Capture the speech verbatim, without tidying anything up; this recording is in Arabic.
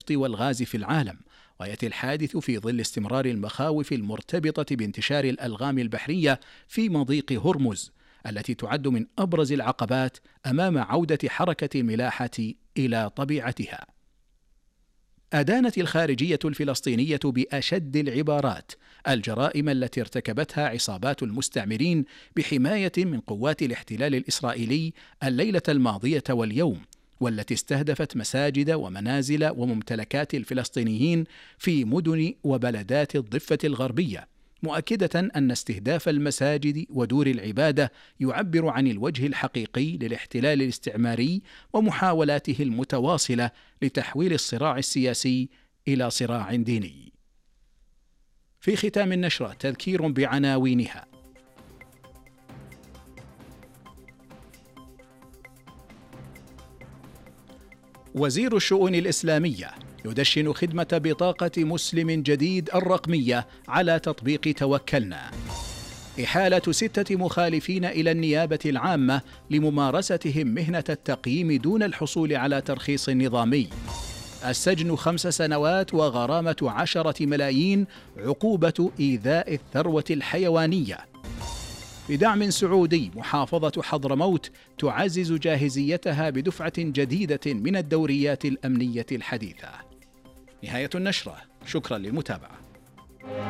والغاز في العالم، ويأتي الحادث في ظل استمرار المخاوف المرتبطة بانتشار الألغام البحرية في مضيق هرمز، التي تعد من أبرز العقبات أمام عودة حركة الملاحة إلى طبيعتها. أدانت الخارجية الفلسطينية بأشد العبارات الجرائم التي ارتكبتها عصابات المستعمرين بحماية من قوات الاحتلال الإسرائيلي الليلة الماضية واليوم، والتي استهدفت مساجد ومنازل وممتلكات الفلسطينيين في مدن وبلدات الضفة الغربية، مؤكدة أن استهداف المساجد ودور العبادة يعبر عن الوجه الحقيقي للاحتلال الاستعماري ومحاولاته المتواصلة لتحويل الصراع السياسي إلى صراع ديني. في ختام النشرة تذكير بعناوينها. وزير الشؤون الإسلامية يدشن خدمة بطاقة مسلم جديد الرقمية على تطبيق توكلنا. إحالة ستة مخالفين إلى النيابة العامة لممارستهم مهنة التقييم دون الحصول على ترخيص نظامي. السجن خمس سنوات وغرامة عشرة ملايين عقوبة إيذاء الثروة الحيوانية. بدعم سعودي محافظة حضرموت تعزز جاهزيتها بدفعة جديدة من الدوريات الأمنية الحديثة. نهاية النشرة، شكرا للمتابعة.